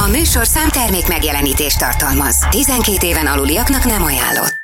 műsor számtermék megjelenítést tartalmaz. 12 éven aluliaknak nem ajánlott.